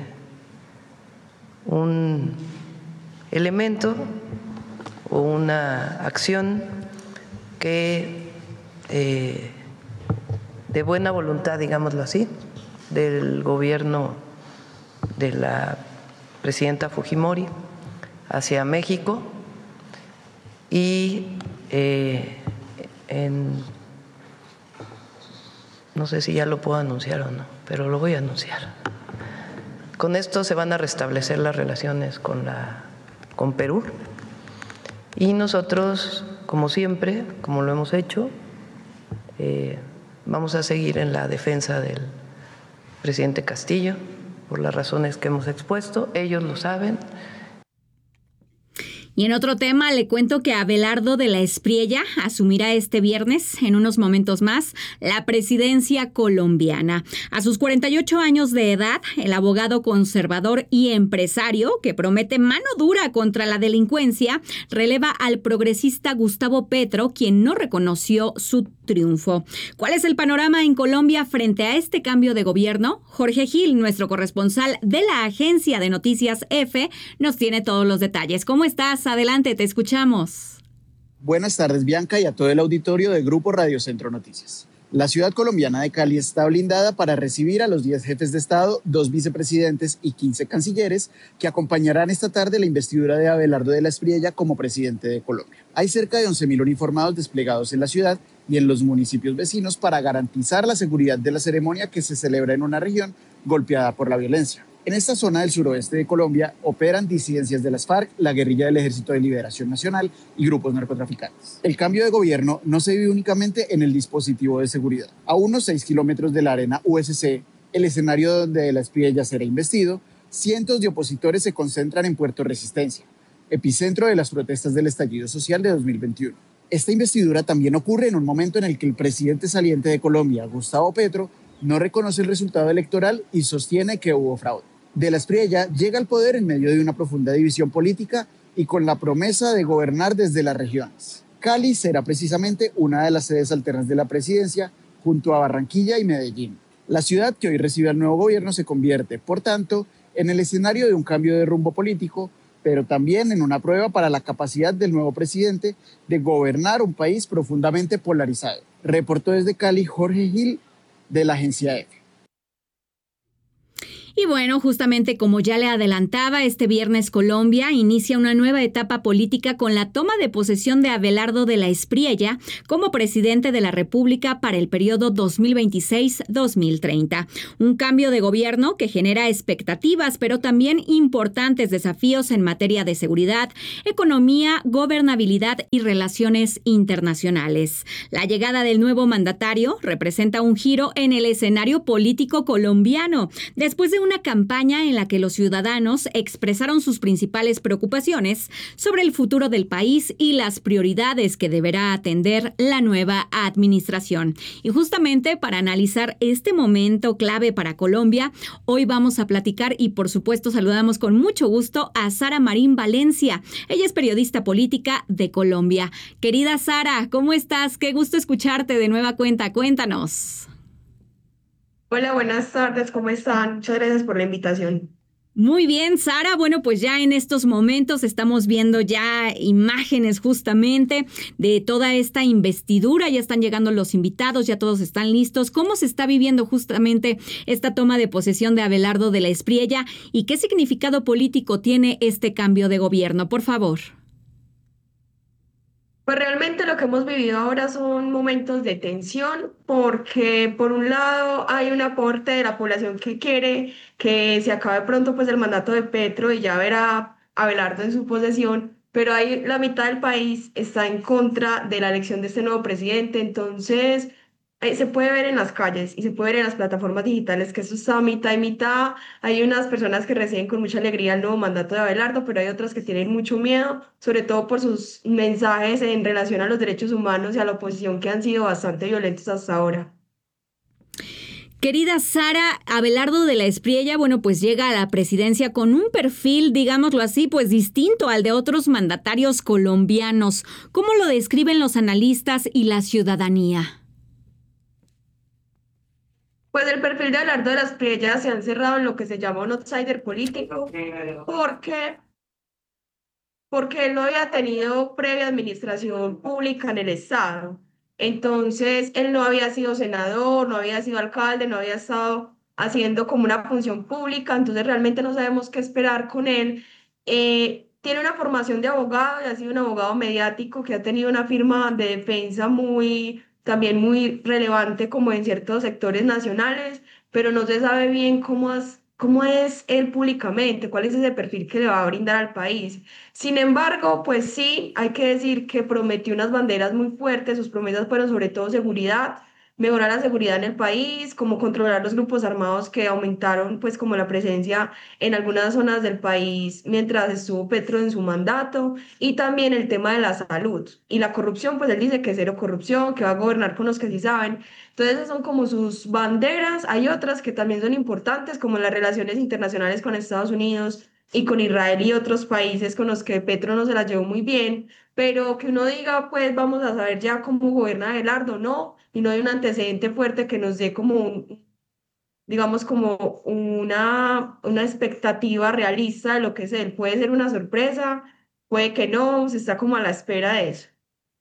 un elemento o una acción que eh, de buena voluntad, digámoslo así, del gobierno de la presidenta Fujimori hacia México y eh, en no sé si ya lo puedo anunciar o no, pero lo voy a anunciar. Con esto se van a restablecer las relaciones con, la, con Perú y nosotros, como siempre, como lo hemos hecho, eh, vamos a seguir en la defensa del presidente Castillo por las razones que hemos expuesto. Ellos lo saben. Y en otro tema, le cuento que Abelardo de la Espriella asumirá este viernes, en unos momentos más, la presidencia colombiana. A sus cuarenta y ocho años de edad, el abogado conservador y empresario, que promete mano dura contra la delincuencia, releva al progresista Gustavo Petro, quien no reconoció su triunfo. ¿Cuál es el panorama en Colombia frente a este cambio de gobierno? Jorge Gil, nuestro corresponsal de la agencia de noticias EFE, nos tiene todos los detalles. ¿Cómo estás? Adelante, te escuchamos. Buenas tardes, Bianca, y a todo el auditorio de Grupo Radio Centro Noticias. La ciudad colombiana de Cali está blindada para recibir a los diez jefes de Estado, dos vicepresidentes y quince cancilleres que acompañarán esta tarde la investidura de Abelardo de la Espriella como presidente de Colombia. Hay cerca de once mil uniformados desplegados en la ciudad y en los municipios vecinos para garantizar la seguridad de la ceremonia que se celebra en una región golpeada por la violencia. En esta zona del suroeste de Colombia operan disidencias de las FARC, la guerrilla del Ejército de Liberación Nacional y grupos narcotraficantes. El cambio de gobierno no se vive únicamente en el dispositivo de seguridad. A unos seis kilómetros de la arena U S C, el escenario donde de la Espriella será investido, cientos de opositores se concentran en Puerto Resistencia, epicentro de las protestas del estallido social de dos mil veintiuno. Esta investidura también ocurre en un momento en el que el presidente saliente de Colombia, Gustavo Petro, no reconoce el resultado electoral y sostiene que hubo fraude. De la Espriella llega al poder en medio de una profunda división política y con la promesa de gobernar desde las regiones. Cali será precisamente una de las sedes alternas de la presidencia, junto a Barranquilla y Medellín. La ciudad que hoy recibe al nuevo gobierno se convierte, por tanto, en el escenario de un cambio de rumbo político pero también en una prueba para la capacidad del nuevo presidente de gobernar un país profundamente polarizado. Reportó desde Cali Jorge Gil, de la agencia EFE. Y bueno, justamente como ya le adelantaba, este viernes Colombia inicia una nueva etapa política con la toma de posesión de Abelardo de la Espriella como presidente de la República para el periodo dos mil veintiséis a dos mil treinta. Un cambio de gobierno que genera expectativas, pero también importantes desafíos en materia de seguridad, economía, gobernabilidad y relaciones internacionales. La llegada del nuevo mandatario representa un giro en el escenario político colombiano, después de una campaña en la que los ciudadanos expresaron sus principales preocupaciones sobre el futuro del país y las prioridades que deberá atender la nueva administración. Y justamente para analizar este momento clave para Colombia, hoy vamos a platicar y por supuesto saludamos con mucho gusto a Sara Marín Valencia. Ella es periodista política de Colombia. Querida Sara, ¿cómo estás? Qué gusto escucharte de nueva cuenta. Cuéntanos. Hola, buenas tardes, ¿cómo están? Muchas gracias por la invitación. Muy bien, Sara. Bueno, pues ya en estos momentos estamos viendo ya imágenes justamente de toda esta investidura. Ya están llegando los invitados, ya todos están listos. ¿Cómo se está viviendo justamente esta toma de posesión de Abelardo de la Espriella y qué significado político tiene este cambio de gobierno? Por favor. Pues realmente lo que hemos vivido ahora son momentos de tensión porque por un lado hay un aporte de la población que quiere que se acabe pronto pues el mandato de Petro y ya verá a Abelardo en su posesión, pero hay la mitad del país está en contra de la elección de este nuevo presidente, entonces eh, se puede ver en las calles y se puede ver en las plataformas digitales que eso está mitad y mitad. Hay unas personas que reciben con mucha alegría el nuevo mandato de Abelardo, pero hay otras que tienen mucho miedo, sobre todo por sus mensajes en relación a los derechos humanos y a la oposición que han sido bastante violentos hasta ahora. Querida Sara, Abelardo de la Espriella, bueno, pues llega a la presidencia con un perfil, digámoslo así, pues distinto al de otros mandatarios colombianos. ¿Cómo lo describen los analistas y la ciudadanía? Pues el perfil de Abelardo de la Espriella se ha encerrado en lo que se llama un outsider político, porque, porque él no había tenido previa administración pública en el Estado. Entonces, él no había sido senador, no había sido alcalde, no había estado haciendo como una función pública, entonces realmente no sabemos qué esperar con él. Eh, tiene una formación de abogado y ha sido un abogado mediático que ha tenido una firma de defensa muy también muy relevante como en ciertos sectores nacionales, pero no se sabe bien cómo es, cómo es él públicamente, cuál es ese perfil que le va a brindar al país. Sin embargo, pues sí, hay que decir que prometió unas banderas muy fuertes, sus promesas fueron sobre todo seguridad, mejorar la seguridad en el país, como controlar los grupos armados que aumentaron pues como la presencia en algunas zonas del país mientras estuvo Petro en su mandato, y también el tema de la salud y la corrupción, pues él dice que cero corrupción, que va a gobernar con los que sí saben. Entonces esas son como sus banderas. Hay otras que también son importantes como las relaciones internacionales con Estados Unidos y con Israel y otros países con los que Petro no se la llevó muy bien, pero que uno diga, pues vamos a saber ya cómo gobierna Abelardo, no, y no hay un antecedente fuerte que nos dé como un, digamos, como una, una expectativa realista de lo que es él. Puede ser una sorpresa, puede que no, se está como a la espera de eso.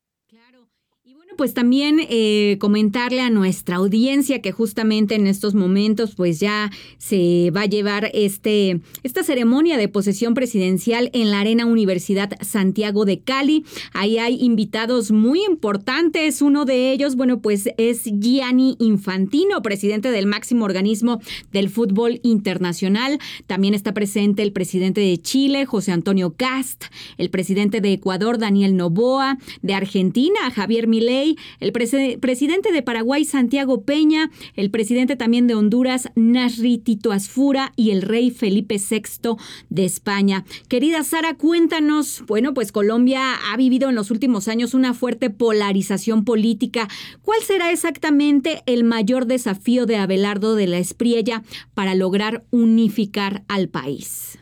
Pues también eh, comentarle a nuestra audiencia que justamente en estos momentos pues ya se va a llevar este, esta ceremonia de posesión presidencial en la Arena Universidad Santiago de Cali. Ahí hay invitados muy importantes. Uno de ellos, bueno, pues es Gianni Infantino, presidente del máximo organismo del fútbol internacional. También está presente el presidente de Chile, José Antonio Kast, el presidente de Ecuador, Daniel Noboa, de Argentina, Javier Milei, el prese- presidente de Paraguay, Santiago Peña, el presidente también de Honduras, Nasri Tito Asfura, y el rey Felipe sexto de España. Querida Sara, cuéntanos, bueno, pues Colombia ha vivido en los últimos años una fuerte polarización política. ¿Cuál será exactamente el mayor desafío de Abelardo de la Espriella para lograr unificar al país?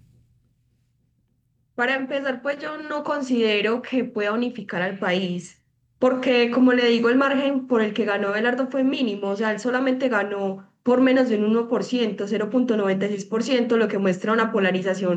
Para empezar, pues yo no considero que pueda unificar al país. Porque, como le digo, el margen por el que ganó Abelardo fue mínimo, o sea, él solamente ganó por menos de un uno por ciento, cero punto noventa y seis por ciento, lo que muestra una polarización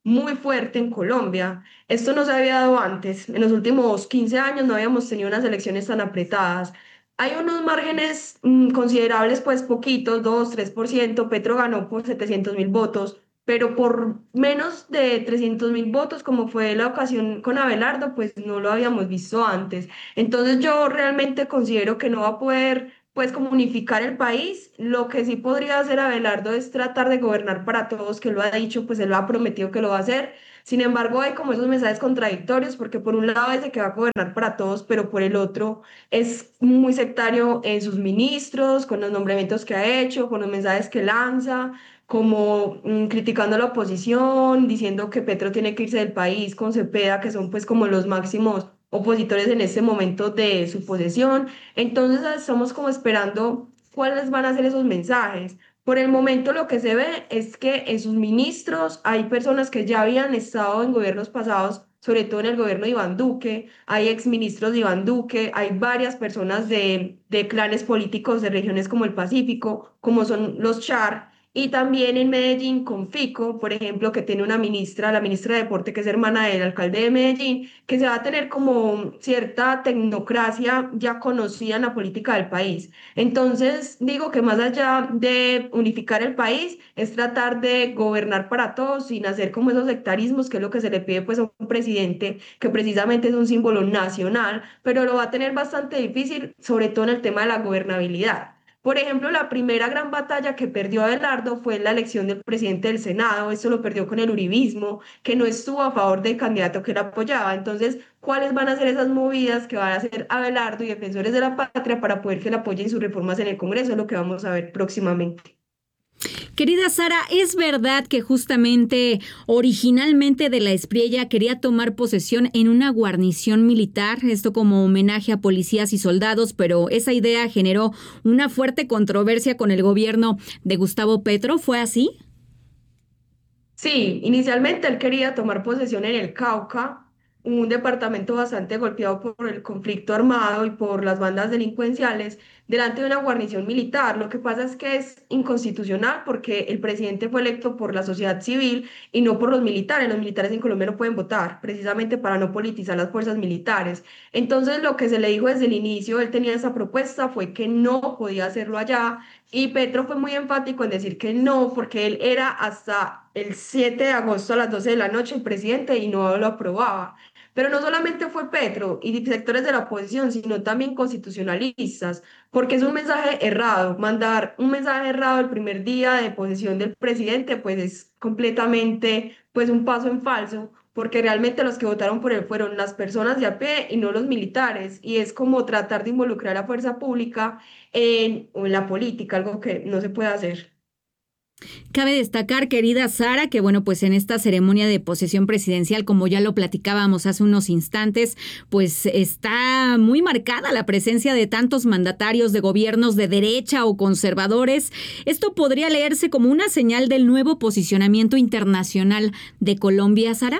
muy fuerte en Colombia. Esto no se había dado antes. En los últimos quince años no habíamos tenido unas elecciones tan apretadas. Hay unos márgenes mm, considerables, pues poquitos, dos, tres por ciento. Petro ganó por setecientos mil votos, pero por menos de trescientos mil votos, como fue la ocasión con Abelardo, pues no lo habíamos visto antes. Entonces yo realmente considero que no va a poder, pues, como unificar el país. Lo que sí podría hacer Abelardo es tratar de gobernar para todos, que lo ha dicho, pues él lo ha prometido que lo va a hacer. Sin embargo, hay como esos mensajes contradictorios, porque por un lado dice que va a gobernar para todos, pero por el otro es muy sectario en sus ministros, con los nombramientos que ha hecho, con los mensajes que lanza, como mm, criticando a la oposición, diciendo que Petro tiene que irse del país con Cepeda, que son pues como los máximos opositores en este momento de su posesión. Entonces estamos como esperando cuáles van a ser esos mensajes. Por el momento lo que se ve es que en sus ministros hay personas que ya habían estado en gobiernos pasados, sobre todo en el gobierno de Iván Duque, hay exministros de Iván Duque, hay varias personas de, de clanes políticos de regiones como el Pacífico, como son los Char, y también en Medellín con Fico, por ejemplo, que tiene una ministra, la ministra de Deporte, que es hermana del alcalde de Medellín, que se va a tener como cierta tecnocracia ya conocida en la política del país. Entonces, digo que más allá de unificar el país, es tratar de gobernar para todos sin hacer como esos sectarismos, que es lo que se le pide pues a un presidente que precisamente es un símbolo nacional, pero lo va a tener bastante difícil, sobre todo en el tema de la gobernabilidad. Por ejemplo, la primera gran batalla que perdió Abelardo fue en la elección del presidente del Senado. Esto lo perdió con el uribismo, que no estuvo a favor del candidato que él apoyaba. Entonces, ¿cuáles van a ser esas movidas que van a hacer Abelardo y Defensores de la Patria para poder que le apoyen sus reformas en el Congreso? Es lo que vamos a ver próximamente. Querida Sara, ¿es verdad que justamente originalmente De la Espriella quería tomar posesión en una guarnición militar, esto como homenaje a policías y soldados, pero esa idea generó una fuerte controversia con el gobierno de Gustavo Petro? ¿Fue así? Sí, inicialmente él quería tomar posesión en el Cauca, un departamento bastante golpeado por el conflicto armado y por las bandas delincuenciales, delante de una guarnición militar. Lo que pasa es que es inconstitucional porque el presidente fue electo por la sociedad civil y no por los militares. Los militares en Colombia no pueden votar, precisamente para no politizar las fuerzas militares. Entonces, lo que se le dijo desde el inicio, él tenía esa propuesta, fue que no podía hacerlo allá, y Petro fue muy enfático en decir que no, porque él era hasta el siete de agosto a las doce de la noche el presidente y no lo aprobaba. Pero no solamente fue Petro y sectores de la oposición, sino también constitucionalistas, porque es un mensaje errado. Mandar un mensaje errado el primer día de posesión del presidente, pues es completamente pues un paso en falso, porque realmente los que votaron por él fueron las personas de a pie y no los militares, y es como tratar de involucrar a la fuerza pública en, en la política, algo que no se puede hacer. Cabe destacar, querida Sara, que bueno, pues en esta ceremonia de posesión presidencial, como ya lo platicábamos hace unos instantes, pues está muy marcada la presencia de tantos mandatarios de gobiernos de derecha o conservadores. Esto podría leerse como una señal del nuevo posicionamiento internacional de Colombia, Sara.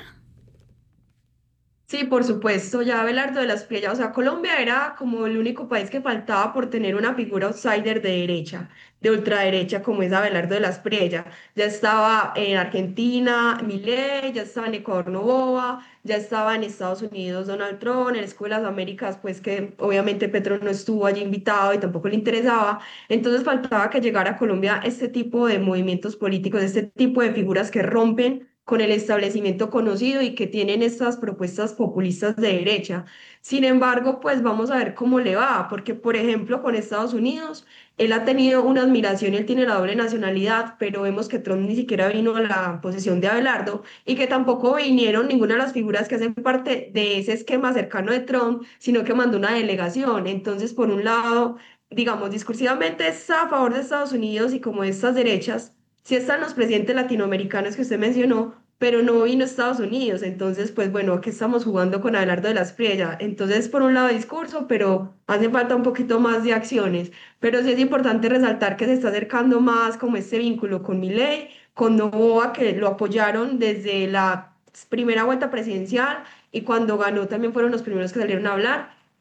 Sí, por supuesto, ya Abelardo de la Espriella, o sea, Colombia era como el único país que faltaba por tener una figura outsider de derecha, de ultraderecha, como es Abelardo de la Espriella. Ya estaba en Argentina Milei, ya estaba en Ecuador Noboa, ya estaba en Estados Unidos Donald Trump, en el Escudo de las Américas, pues que obviamente Petro no estuvo allí invitado y tampoco le interesaba. Entonces faltaba que llegara a Colombia este tipo de movimientos políticos, este tipo de figuras que rompen con el establecimiento conocido y que tienen estas propuestas populistas de derecha. Sin embargo, pues vamos a ver cómo le va, porque por ejemplo con Estados Unidos, él ha tenido una admiración, él tiene la doble nacionalidad, pero vemos que Trump ni siquiera vino a la posesión de Abelardo y que tampoco vinieron ninguna de las figuras que hacen parte de ese esquema cercano de Trump, sino que mandó una delegación. Entonces, por un lado, digamos, discursivamente está a favor de Estados Unidos y como estas derechas, sí están los presidentes latinoamericanos que usted mencionó, pero no vino a Estados Unidos. Entonces, pues bueno, aquí estamos jugando con Abelardo de la Espriella. Entonces, por un lado discurso, pero hace falta un poquito más de acciones. Pero sí es importante resaltar que se está acercando más como este vínculo con Milei, con Noboa, que lo apoyaron desde la primera vuelta presidencial y cuando ganó también fueron los primeros que salieron a hablar.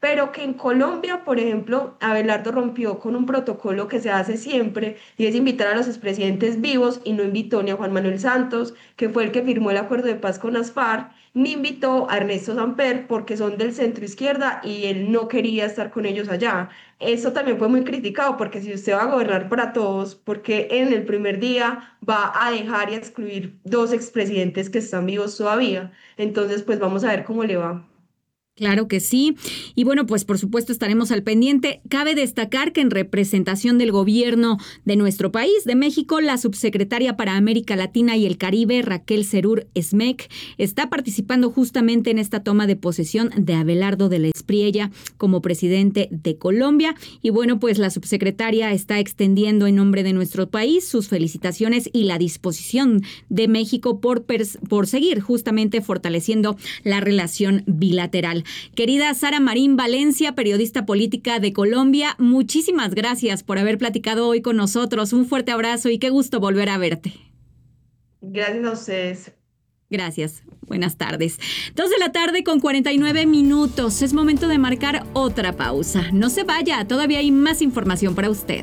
pero que en Colombia, por ejemplo, Abelardo rompió con un protocolo que se hace siempre, y es invitar a los expresidentes vivos, y no invitó ni a Juan Manuel Santos, que fue el que firmó el acuerdo de paz con las FARC, ni invitó a Ernesto Samper, porque son del centro izquierda y él no quería estar con ellos allá. Eso también fue muy criticado, porque si usted va a gobernar para todos, porque en el primer día va a dejar y a excluir dos expresidentes que están vivos todavía. Entonces, pues vamos a ver cómo le va. Claro que sí. Y bueno, pues por supuesto estaremos al pendiente. Cabe destacar que en representación del gobierno de nuestro país, de México, la subsecretaria para América Latina y el Caribe, Raquel Serur Esmec, está participando justamente en esta toma de posesión de Abelardo de la Espriella como presidente de Colombia. Y bueno, pues la subsecretaria está extendiendo en nombre de nuestro país sus felicitaciones y la disposición de México por, pers- por seguir justamente fortaleciendo la relación bilateral. Querida Sara Marín Valencia, periodista política de Colombia, muchísimas gracias por haber platicado hoy con nosotros. Un fuerte abrazo y qué gusto volver a verte. Gracias a ustedes. Gracias. Buenas tardes. Dos de la tarde con cuarenta y nueve minutos. Es momento de marcar otra pausa. No se vaya, todavía hay más información para usted.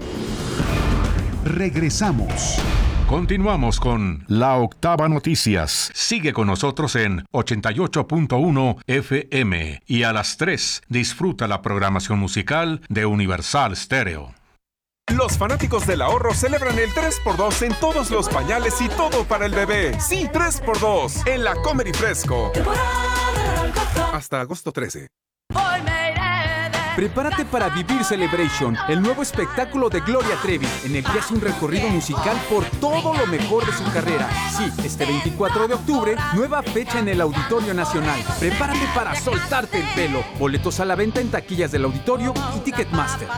Regresamos. Continuamos con La Octava Noticias. Sigue con nosotros en ochenta y ocho punto uno F M y a las tres disfruta la programación musical de Universal Stereo. Los fanáticos del ahorro celebran el tres por dos en todos los pañales y todo para el bebé. Sí, tres por dos en la Comer y Fresco. Hasta agosto trece. Prepárate para Vivir Celebration, el nuevo espectáculo de Gloria Trevi, en el que hace un recorrido musical por todo lo mejor de su carrera. Sí, este veinticuatro de octubre, nueva fecha en el Auditorio Nacional. Prepárate para soltarte el pelo. Boletos a la venta en taquillas del auditorio y Ticketmaster.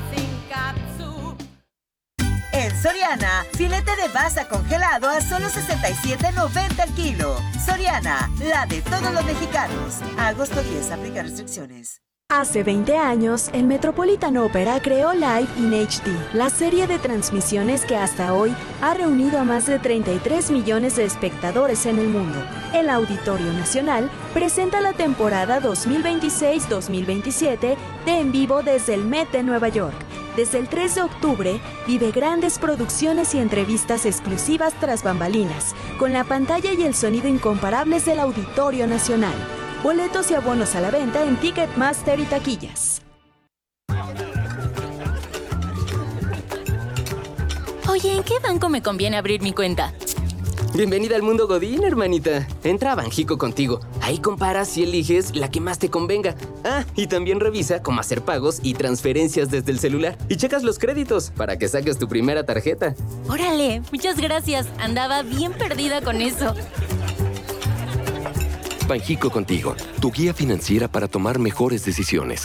En Soriana, filete de basa congelado a solo sesenta y siete noventa el kilo. Soriana, la de todos los mexicanos. A agosto diez, aplica restricciones. Hace veinte años, el Metropolitan Opera creó Live in H D, la serie de transmisiones que hasta hoy ha reunido a más de treinta y tres millones de espectadores en el mundo. El Auditorio Nacional presenta la temporada dos mil veintiséis dos mil veintisiete de En Vivo desde el Met de Nueva York. Desde el tres de octubre, vive grandes producciones y entrevistas exclusivas tras bambalinas, con la pantalla y el sonido incomparables del Auditorio Nacional. Boletos y abonos a la venta en Ticketmaster y taquillas. Oye, ¿en qué banco me conviene abrir mi cuenta? Bienvenida al mundo Godín, hermanita. Entra a Banjico contigo. Ahí comparas y eliges la que más te convenga. Ah, y también revisa cómo hacer pagos y transferencias desde el celular. Y checas los créditos para que saques tu primera tarjeta. Órale, muchas gracias. Andaba bien perdida con eso. Banjico Contigo, tu guía financiera para tomar mejores decisiones.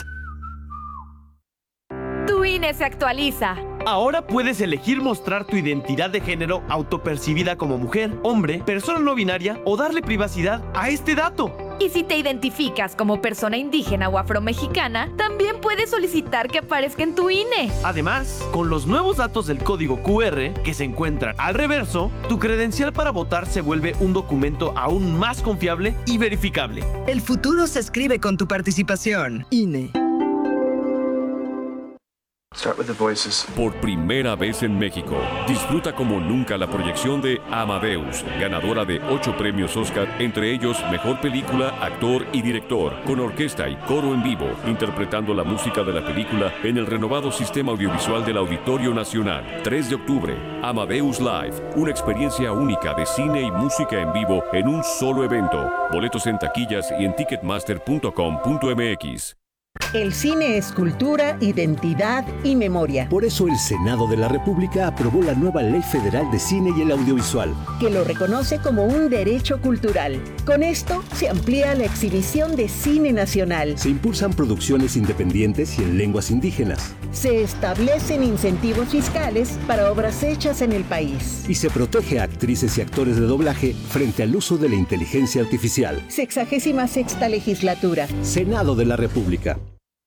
Tu I N E se actualiza. Ahora puedes elegir mostrar tu identidad de género autopercibida como mujer, hombre, persona no binaria o darle privacidad a este dato. Y si te identificas como persona indígena o afromexicana, también puedes solicitar que aparezca en tu I N E. Además, con los nuevos datos del código Q R que se encuentran al reverso, tu credencial para votar se vuelve un documento aún más confiable y verificable. El futuro se escribe con tu participación. I N E. Start with the voices. Por primera vez en México, disfruta como nunca la proyección de Amadeus, ganadora de ocho premios Oscar, entre ellos Mejor Película, Actor y Director, con orquesta y coro en vivo, interpretando la música de la película en el renovado sistema audiovisual del Auditorio Nacional. tres de octubre, Amadeus Live, una experiencia única de cine y música en vivo en un solo evento. Boletos en taquillas y en ticketmaster punto com punto m x. El cine es cultura, identidad y memoria. Por eso el Senado de la República aprobó la nueva Ley Federal de Cine y el Audiovisual, que lo reconoce como un derecho cultural. Con esto se amplía la exhibición de cine nacional. Se impulsan producciones independientes y en lenguas indígenas. Se establecen incentivos fiscales para obras hechas en el país. Y se protege a actrices y actores de doblaje frente al uso de la inteligencia artificial. Sexagésima sexta legislatura. Senado de la República.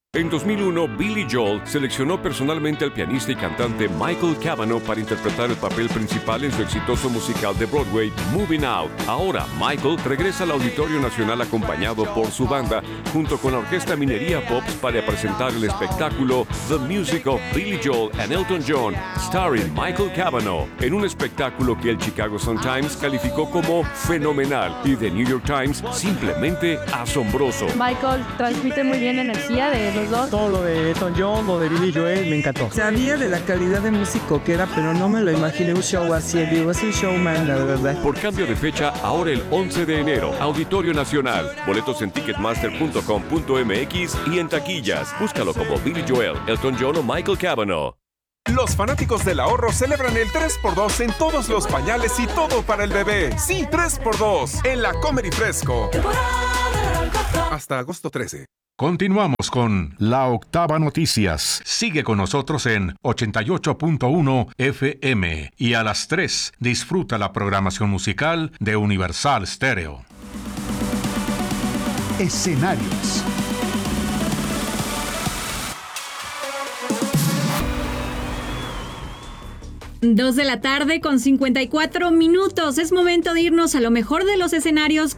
En dos mil uno, Billy Joel seleccionó personalmente al pianista y cantante Michael Cavanaugh para interpretar el papel principal en su exitoso musical de Broadway, Moving Out. Ahora, Michael regresa al Auditorio Nacional acompañado por su banda, junto con la Orquesta Minería Pops, para presentar el espectáculo The Music of Billy Joel and Elton John, starring Michael Cavanaugh, en un espectáculo que el Chicago Sun-Times calificó como fenomenal y The New York Times simplemente asombroso. Michael transmite muy bien energía de los dos. Todo lo de Elton John, lo de Billy Joel, me encantó. Sabía de la calidad de músico que era, pero no me lo imaginé un show así. Digo, es un showman, la verdad. Por cambio de fecha, ahora el once de enero, Auditorio Nacional. Boletos en ticketmaster punto com punto m x y en taquillas. Búscalo como Billy Joel, Elton John o Michael Cavanaugh. Los fanáticos del ahorro celebran el tres por dos en todos los pañales y todo para el bebé. Sí, tres por dos en la Comer y Fresco. Hasta agosto trece. Continuamos con La Octava Noticias. Sigue con nosotros en ochenta y ocho punto uno F M y a las tres disfruta la programación musical de Universal Stereo. Escenarios. Dos de la tarde con cincuenta y cuatro minutos. Es momento de irnos a lo mejor de los escenarios